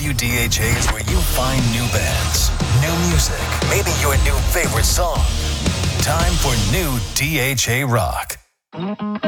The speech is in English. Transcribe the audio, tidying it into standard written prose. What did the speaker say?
WDHA is where you find new bands, new music, maybe your new favorite song. Time for new DHA Rock.